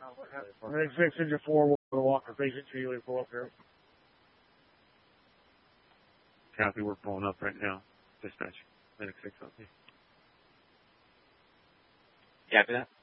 Medic 6, engine 4, we'll walk our patient to you and pull up here. Copy, we're pulling up right now. Dispatch. Medic 6 up here. Copy that.